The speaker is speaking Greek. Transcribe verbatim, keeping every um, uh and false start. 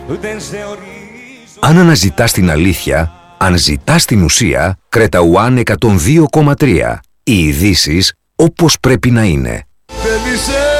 Αν αναζητάς την αλήθεια, αν ζητάς την ουσία, Κρέτα εκατόν δύο κόμμα τρία. Οι ειδήσεις όπως πρέπει να είναι.